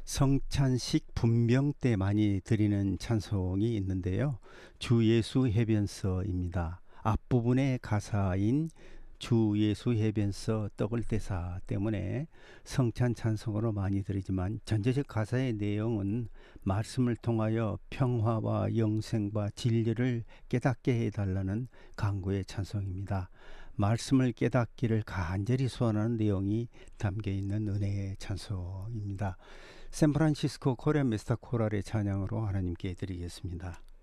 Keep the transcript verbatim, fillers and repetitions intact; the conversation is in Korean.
성찬식 분명 때 많이 드리는 찬송이 있는데요. 주 예수 해변서입니다. 앞부분의 가사인 주 예수 해변서 떡을 떼사 때문에 성찬 찬송으로 많이 드리지만 전체적 가사의 내용은 말씀을 통하여 평화와 영생과 진리를 깨닫게 해달라는 간구의 찬송입니다. 말씀을 깨닫기를 간절히 소원하는 내용이 담겨 있는 은혜의 찬송입니다. 샌프란시스코 코리안 메스타 코랄의 찬양으로 하나님께 드리겠습니다.